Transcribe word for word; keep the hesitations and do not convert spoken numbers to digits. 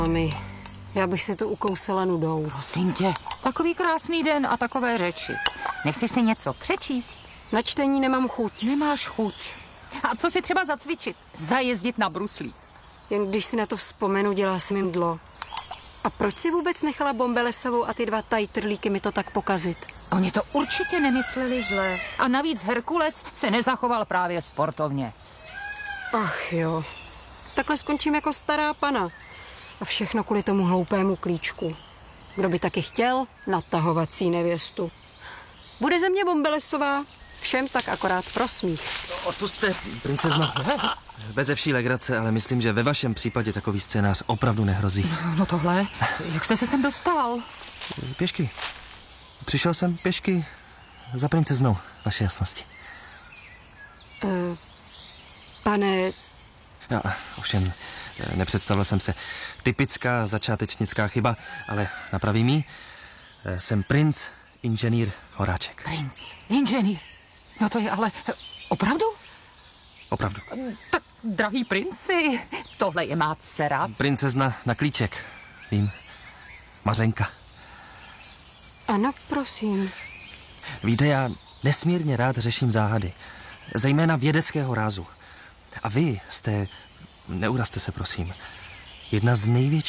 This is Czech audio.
Mami, já bych si to ukousala nudou. Prosím tě, takový krásný den a takové řeči. Nechceš si něco přečíst? Na čtení nemám chuť. Nemáš chuť. A co si třeba zacvičit? Zajezdit na bruslí. Jen když si na to vzpomenu, dělá se mi mdlo. A proč si vůbec nechala Bombelesovou a ty dva tajtrlíky mi to tak pokazit? Oni to určitě nemysleli zle. A navíc Herkules se nezachoval právě sportovně. Ach jo, takhle skončím jako stará pana. A všechno kvůli tomu hloupému klíčku. Kdo by taky chtěl natahovací nevěstu. Bude ze mě Bombelesová, všem tak akorát pro smích. Odpusťte, princezno. Beze vší legrace, ale myslím, že ve vašem případě takový scénář opravdu nehrozí. No tohle, jak jste se sem dostal? Pěšky. Přišel jsem pěšky za princeznou, vaše jasnosti. Uh, pane... Já, ovšem, nepředstavil jsem se. Typická začátečnická chyba, ale napravím jí. Jsem princ, inženýr Horáček. Princ, inženýr. No to je ale opravdu? Opravdu. Tak, drahý princi, tohle je má dcera. Princezna na klíček, vím. Mařenka. Ano, prosím. Víte, já nesmírně rád řeším záhady. Zejména vědeckého rázu. A vy jste, neurazte se prosím, jedna z největších